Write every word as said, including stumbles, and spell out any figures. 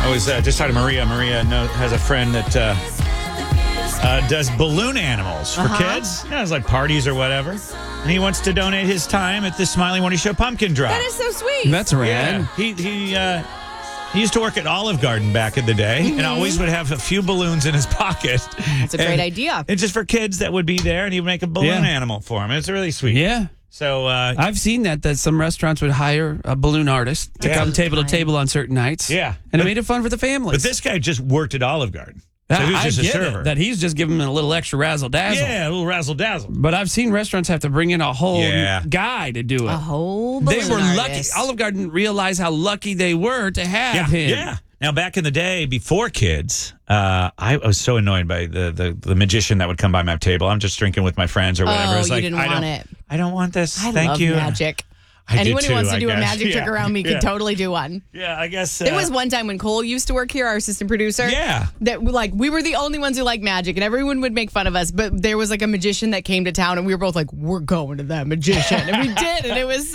I was uh, just talking to Maria. Maria know, has a friend that uh, uh, does balloon animals for Uh-huh. kids. You know, it's like parties or whatever. And he wants to donate his time at the Smiley Morning Show pumpkin drop. That is so sweet. That's rad. Yeah. He he uh, he used to work at Olive Garden back in the day, Mm-hmm. and always would have a few balloons in his pocket. That's a great idea. It's just for kids that would be there, and he'd make a balloon Yeah. animal for him. It's really sweet. Yeah. So uh, I've seen that, that some restaurants would hire a balloon artist to Yeah. come table to table on certain nights. Yeah. And But- it made it fun for the families. but this guy just worked at Olive Garden, so he was I just a get server. it, that he's just giving them a little extra razzle dazzle. Yeah, a little razzle dazzle. But I've seen restaurants have to bring in a whole Yeah. guy to do it. A whole They balloon were lucky. artist. Olive Garden didn't realize how lucky they were to have Yeah, him. yeah. Now, back in the day, before kids, uh, I was so annoyed by the, the the magician that would come by my table. I'm just drinking with my friends or whatever. Oh, It's you like, didn't I want don't, it. I don't want this. I Thank love you. magic. I do Anyone too, who wants to I do a guess. magic Yeah. trick around me Yeah. can totally do one. Yeah, I guess. Uh, It was one time when Cole used to work here, our assistant producer. Yeah. That like we were the only ones who liked magic, and everyone would make fun of us. But there was like a magician that came to town, and we were both like, "We're going to that magician," and we did, and it was.